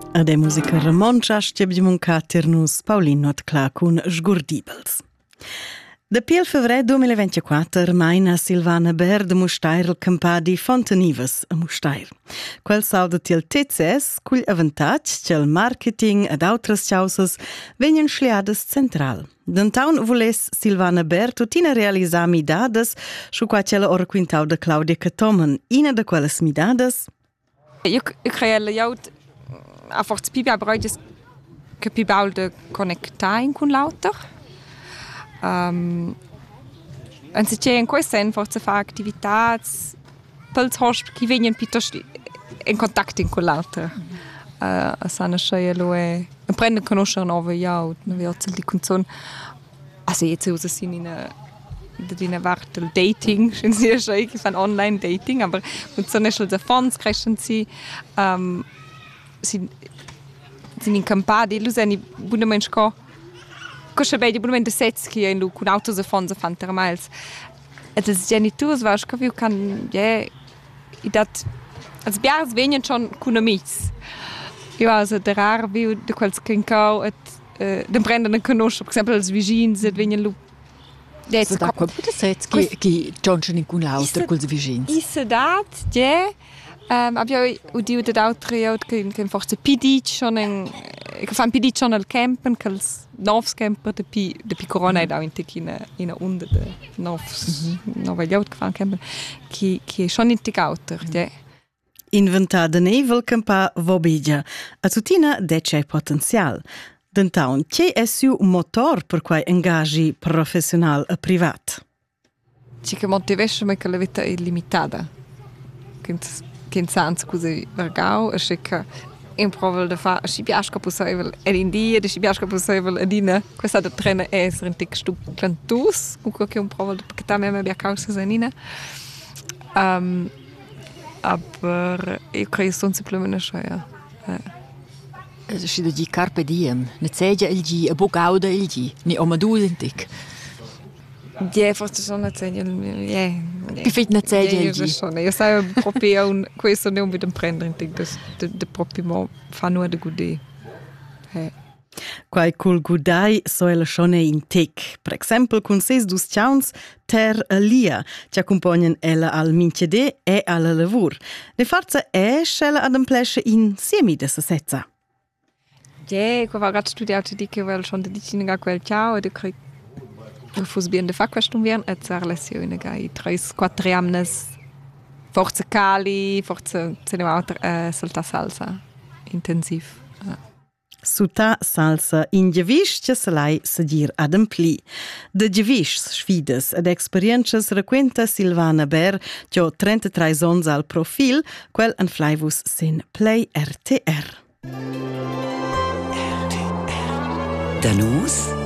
Ed è musica romancia stiabbiamo caternus Paulino Tcla con Sgurdibels. Da piel fevrer 2024 maina Silvana Ber de Mustair il campà di Fontanives a Mustair. Quel sauda til TCS cul avantatg che il marketing ed autras causas venien schliades central. D'antaun voles Silvana Ber tutina realisar midades su qua cella ora quintau de Claudia Catomen. Ina de quelles midades? Eu creio que a forza più abroides che più balde connectar con l'autor. Anzi c'è in questo senso forza fa attività pels hosp che vengono piuttosto in contatto con l'autor. A sana sceia lo è prendere conoscere nuove io non vedo di canzone. Also jetzt usa sin in a vart il dating, schon sehr schön, che fan online dating, aber canzone schon da fons crescen sind in campadi, lu sind buone mensch ko Kosche bei die buone sets che in lu con autos e fons fan termals. Et das genitors was ko vi kan I dat als biars venien schon con amics. Io also der rar vi de quels kinkau et den brennenden conosce, per esempio els vicins et venien lu so da computer sets che Johnson in con l'auto col vicins. Is dat, abbiamo udito d'altri che forse PD schon che fan PD schon al campen che els novs camper de corona da in in onda de novs nova jaut che fan campen che schon in tigauter, Inventada nevel campa vobegia. A tutina de c'è potenzial. D'antaun, c'è essu motor per quai engagi professional e privat? Ci che motivation che la vita è limitata. Che sans così vergau e che in provel da fa si piasca possibile ed in dia si piasca possibile edina questa da trena essere in tic stucantus con che un provel perché tamma me bia causa zanina aber io credo semplicemente scheuer si da di carpe diem ne sedia il gi a bogauda il gi ni omadu intic forse sono sedia che fit ne sedia il gi io sai proprio questo non vedo prendere intic de proprio fa nur de gudi Quai cul gudai soela shone in tic. Per exempel con ses dus chauns ter a lia, ci accompagnan ella al minchede e alla lavur. Le forza è scella ad amplesce in siemi de sa setza. Qua va gat studiato di che vel schon de dicina quel ciao e de krieg fus bien de fa question vien et sa relazione gai 3-4 annes forza cali forza cinemauter salta salsa intensiv. Suta salsa in gevisch che se lai segir ad ampli. De gevisch sfides ed experiences raquenta Silvana Ber, che 33 ons al profil, quel an flaivus sin Play RTR. Danus